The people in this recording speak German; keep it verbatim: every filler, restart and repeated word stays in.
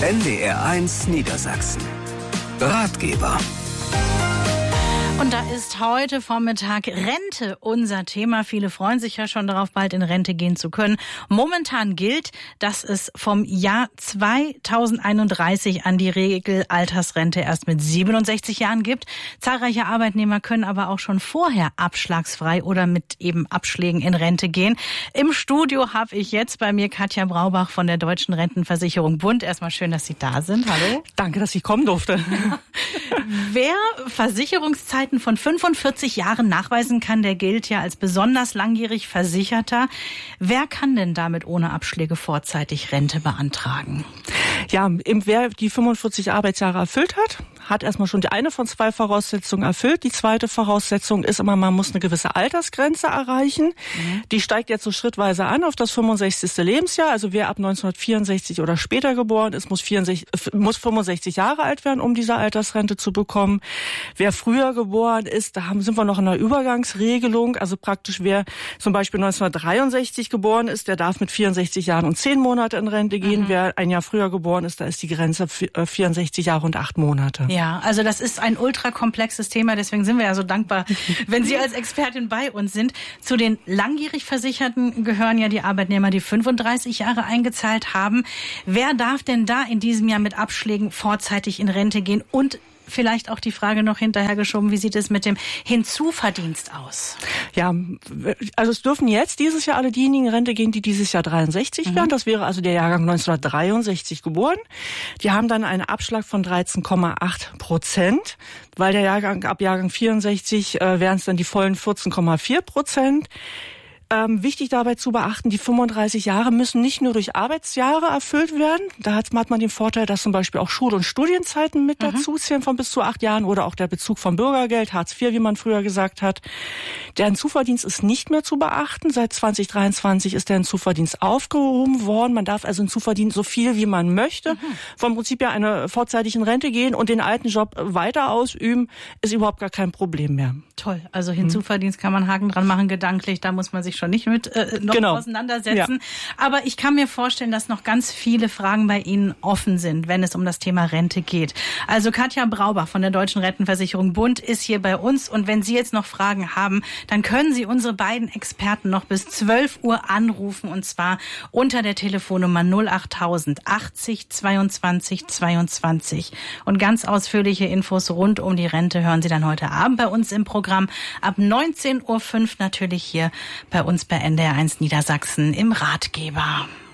N D R eins Niedersachsen. Ratgeber. Und da ist heute Vormittag Rente unser Thema. Viele freuen sich ja schon darauf, bald in Rente gehen zu können. Momentan gilt, dass es vom Jahr zweitausendeinunddreißig an die Regelaltersrente erst mit siebenundsechzig Jahren gibt. Zahlreiche Arbeitnehmer können aber auch schon vorher abschlagsfrei oder mit eben Abschlägen in Rente gehen. Im Studio habe ich jetzt bei mir Katja Braubach von der Deutschen Rentenversicherung Bund. Erstmal schön, dass Sie da sind. Hallo. Danke, dass ich kommen durfte. Wer Versicherungszeiten von fünfundvierzig Jahren nachweisen kann, der gilt ja als besonders langjährig Versicherter. Wer kann denn damit ohne Abschläge vorzeitig Rente beantragen? Ja, eben wer die fünfundvierzig Arbeitsjahre erfüllt hat, hat erstmal schon die eine von zwei Voraussetzungen erfüllt. Die zweite Voraussetzung ist immer, man muss eine gewisse Altersgrenze erreichen. Mhm. Die steigt jetzt so schrittweise an auf das fünfundsechzigste Lebensjahr. Also wer ab neunzehnhundertvierundsechzig oder später geboren ist, muss, vierundsechzig, muss fünfundsechzig Jahre alt werden, um diese Altersrente zu bekommen. Wer früher geboren ist, da haben, sind wir noch in einer Übergangsregelung. Also praktisch wer zum Beispiel neunzehnhundertdreiundsechzig geboren ist, der darf mit vierundsechzig Jahren und zehn Monate in Rente gehen. Mhm. Wer ein Jahr früher geboren ist, da ist die Grenze vierundsechzig Jahre und acht Monate. Ja, also das ist ein ultrakomplexes Thema, deswegen sind wir ja so dankbar, wenn Sie als Expertin bei uns sind. Zu den langjährig Versicherten gehören ja die Arbeitnehmer, die fünfunddreißig Jahre eingezahlt haben. Wer darf denn da in diesem Jahr mit Abschlägen vorzeitig in Rente gehen? Und vielleicht auch die Frage noch hinterhergeschoben, wie sieht es mit dem Hinzuverdienst aus? Ja, also es dürfen jetzt dieses Jahr alle diejenigen in Rente gehen, die dieses Jahr dreiundsechzig mhm. werden. Das wäre also der Jahrgang neunzehnhundertdreiundsechzig geboren. Die haben dann einen Abschlag von dreizehn Komma acht Prozent. Weil der Jahrgang ab Jahrgang vierundsechzig äh, wären es dann die vollen vierzehn Komma vier Prozent. Ähm, wichtig dabei zu beachten, die fünfunddreißig Jahre müssen nicht nur durch Arbeitsjahre erfüllt werden. Da hat, hat man den Vorteil, dass zum Beispiel auch Schul- und Studienzeiten mit mhm. dazu zählen von bis zu acht Jahren oder auch der Bezug vom Bürgergeld, Hartz vier, wie man früher gesagt hat. Der Hinzuverdienst ist nicht mehr zu beachten. Seit zweitausenddreiundzwanzig ist der Hinzuverdienst aufgehoben worden. Man darf also Hinzuverdienst so viel, wie man möchte. Mhm. Vom Prinzip her eine vorzeitig in Rente gehen und den alten Job weiter ausüben, ist überhaupt gar kein Problem mehr. Toll, also Hinzuverdienst kann man Haken dran machen, gedanklich, da muss man sich schon nicht mit äh, noch genau. auseinandersetzen. Ja. Aber ich kann mir vorstellen, dass noch ganz viele Fragen bei Ihnen offen sind, wenn es um das Thema Rente geht. Also Katja Braubach von der Deutschen Rentenversicherung Bund ist hier bei uns. Und wenn Sie jetzt noch Fragen haben, dann können Sie unsere beiden Experten noch bis zwölf Uhr anrufen. Und zwar unter der Telefonnummer null acht null null achtzig zweiundzwanzig zweiundzwanzig. Und ganz ausführliche Infos rund um die Rente hören Sie dann heute Abend bei uns im Programm. Ab neunzehn Uhr fünf natürlich hier bei uns bei N D R eins Niedersachsen im Ratgeber.